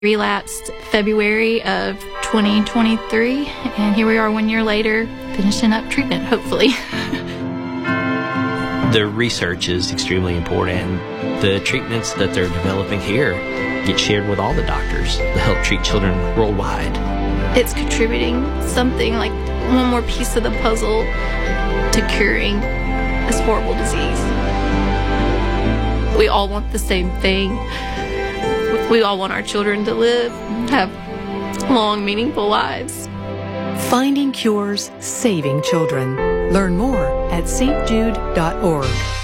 relapsed February of 2023, and here we are 1 year later, finishing up treatment, hopefully. The research is extremely important. The treatments that they're developing here get shared with all the doctors to help treat children worldwide. It's contributing something like one more piece of the puzzle to curing this horrible disease. We all want the same thing. We all want our children to live, have long, meaningful lives. Finding cures, saving children. Learn more at stjude.org.